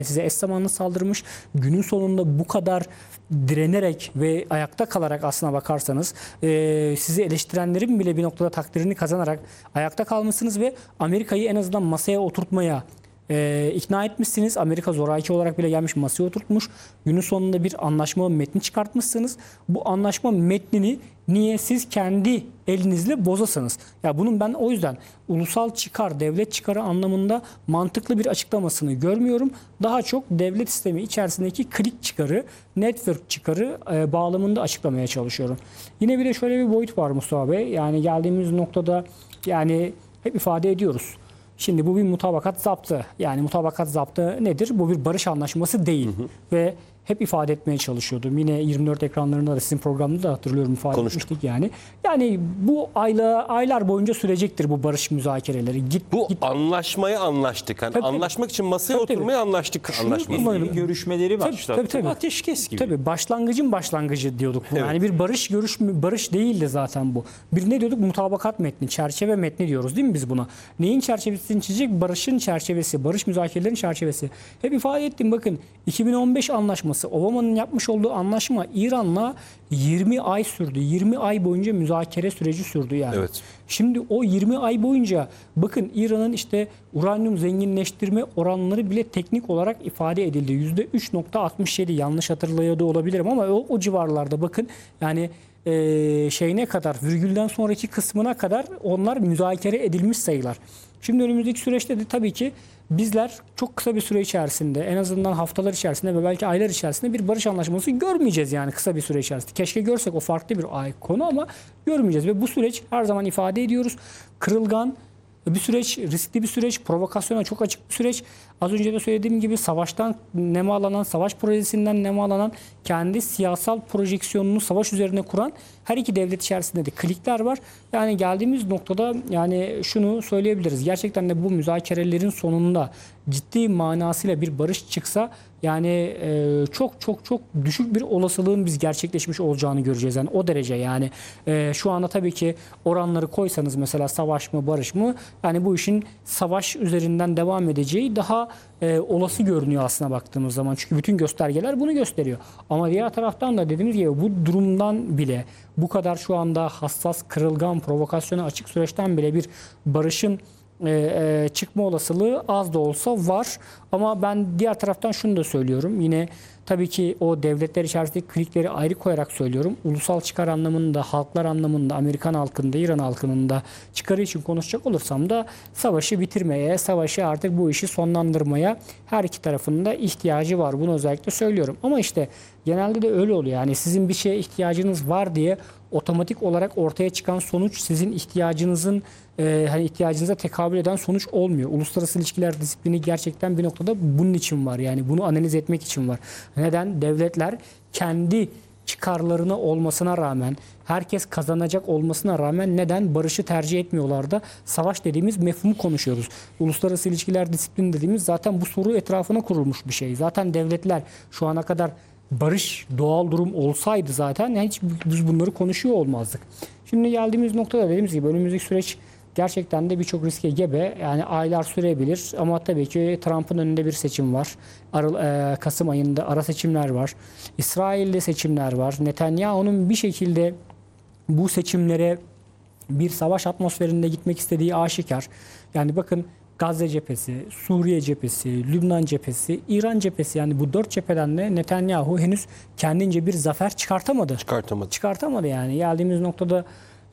size eş zamanlı saldırmış. Günün sonunda bu kadar direnerek ve ayakta kalarak aslına bakarsanız sizi eleştirenlerin bile bir noktada takdirini kazanarak ayakta kalmışsınız ve Amerika'yı en azından masaya oturtmaya ikna etmişsiniz. Amerika zoraki olarak bile gelmiş masaya oturtmuş. Günün sonunda bir anlaşma metni çıkartmışsınız. Bu anlaşma metnini niye siz kendi elinizle bozasınız? Ya bunun ben o yüzden ulusal çıkar, devlet çıkarı anlamında mantıklı bir açıklamasını görmüyorum. Daha çok devlet sistemi içerisindeki klik çıkarı, network çıkarı bağlamında açıklamaya çalışıyorum. Yine bir de şöyle bir boyut var Mustafa Bey. Yani geldiğimiz noktada yani hep ifade ediyoruz. Şimdi bu bir mutabakat zaptı. Yani mutabakat zaptı nedir? Bu bir barış anlaşması değil. Ve hep ifade etmeye çalışıyordum. Yine 24 ekranlarında da sizin programda da hatırlıyorum ifade etmiştik yani. Yani bu aylar boyunca sürecektir bu barış müzakereleri. Bu anlaşmaya anlaştık. Yani anlaşmak için masaya oturmaya anlaştık. Görüşmeleri başlattı. Tabii. Ateşkes gibi. Tabii başlangıcın başlangıcı diyorduk. Evet. Yani bir barış değildi zaten bu. Bir ne diyorduk? Mutabakat metni, çerçeve metni diyoruz değil mi biz buna? Neyin çerçevesini çizecek? Barışın çerçevesi, barış müzakerelerin çerçevesi. Hep ifade ettim bakın 2015 anlaşması, Obama'nın yapmış olduğu anlaşma İran'la 20 ay sürdü. 20 ay boyunca müzakere süreci sürdü yani. Evet. Şimdi o 20 ay boyunca bakın İran'ın işte uranyum zenginleştirme oranları bile teknik olarak ifade edildi. %3.67 yanlış hatırlıyor da olabilirim ama o civarlarda bakın yani şeyine kadar virgülden sonraki kısmına kadar onlar müzakere edilmiş sayılar. Şimdi önümüzdeki süreçte de tabii ki bizler çok kısa bir süre içerisinde en azından haftalar içerisinde ve belki aylar içerisinde bir barış anlaşması görmeyeceğiz yani kısa bir süre içerisinde. Keşke görsek o farklı bir konu ama görmeyeceğiz ve bu süreç her zaman ifade ediyoruz. Kırılgan bir süreç, riskli bir süreç, provokasyona çok açık bir süreç. Az önce de söylediğim gibi savaştan nemalanan, savaş projesinden nemalanan, kendi siyasal projeksiyonunu savaş üzerine kuran her iki devlet içerisinde de klikler var. Yani geldiğimiz noktada yani şunu söyleyebiliriz. Gerçekten de bu müzakerelerin sonunda ciddi manasıyla bir barış çıksa yani çok düşük bir olasılığın biz gerçekleşmiş olacağını göreceğiz. Yani o derece yani şu anda tabii ki oranları koysanız mesela savaş mı barış mı yani bu işin savaş üzerinden devam edeceği daha olası görünüyor aslına baktığımız zaman. Çünkü bütün göstergeler bunu gösteriyor. Ama diğer taraftan da dediğimiz gibi bu durumdan bile bu kadar şu anda hassas, kırılgan, provokasyona açık süreçten bile bir barışın çıkma olasılığı az da olsa var. Ama ben diğer taraftan şunu da söylüyorum. Yine tabii ki o devletler içerisindeki klikleri ayrı koyarak söylüyorum. Ulusal çıkar anlamında, halklar anlamında, Amerikan halkında, İran halkının da çıkarı için konuşacak olursam da savaşı bitirmeye, savaşı artık bu işi sonlandırmaya her iki tarafın da ihtiyacı var. Bunu özellikle söylüyorum. Ama işte genelde de öyle oluyor. Yani sizin bir şeye ihtiyacınız var diye otomatik olarak ortaya çıkan sonuç sizin ihtiyacınızın hani ihtiyacınıza tekabül eden sonuç olmuyor. Uluslararası ilişkiler disiplini gerçekten bir noktada bunun için var. Yani bunu analiz etmek için var. Neden? Devletler kendi çıkarlarına olmasına rağmen, herkes kazanacak olmasına rağmen neden barışı tercih etmiyorlar da savaş dediğimiz mefhumu konuşuyoruz. Uluslararası ilişkiler disiplini dediğimiz zaten bu soru etrafına kurulmuş bir şey. Zaten devletler şu ana kadar barış doğal durum olsaydı zaten yani hiç biz bunları konuşuyor olmazdık. Şimdi geldiğimiz noktada dediğimiz gibi önümüzdeki süreç gerçekten de birçok riske gebe. Yani aylar sürebilir ama tabii ki Trump'ın önünde bir seçim var. Kasım ayında ara seçimler var. İsrail'de seçimler var. Netanyahu'nun bir şekilde bu seçimlere bir savaş atmosferinde gitmek istediği aşikar. Yani bakın Gazze cephesi, Suriye cephesi, Lübnan cephesi, İran cephesi yani bu 4 cepheden de Netanyahu henüz kendince bir zafer çıkartamadı. Çıkartamadı yani. Geldiğimiz noktada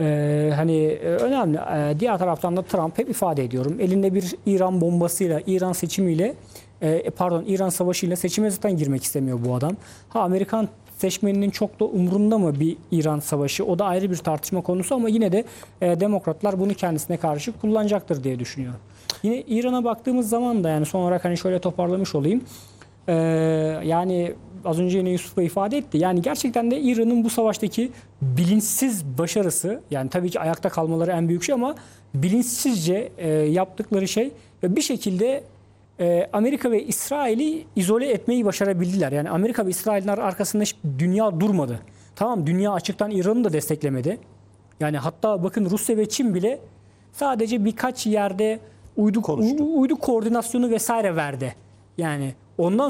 hani önemli. Diğer taraftan da Trump hep ifade ediyorum. Elinde bir İran bombasıyla, İran seçimiyle İran savaşıyla seçime zaten girmek istemiyor bu adam. Amerikan seçmeninin çok da umrunda mı bir İran savaşı? O da ayrı bir tartışma konusu ama yine de demokratlar bunu kendisine karşı kullanacaktır diye düşünüyorum. Yine İran'a baktığımız zaman da yani son olarak hani şöyle toparlamış olayım. Yani az önce yine Yusuf Bey ifade etti. Yani gerçekten de İran'ın bu savaştaki bilinçsiz başarısı yani tabii ki ayakta kalmaları en büyük şey ama bilinçsizce yaptıkları şey bir şekilde Amerika ve İsrail'i izole etmeyi başarabildiler. Yani Amerika ve İsrail'in arkasında hiç dünya durmadı. Tamam dünya açıktan İran'ı da desteklemedi. Yani hatta bakın Rusya ve Çin bile sadece birkaç yerde uydu koordinasyonu vesaire verdi. Yani Ondan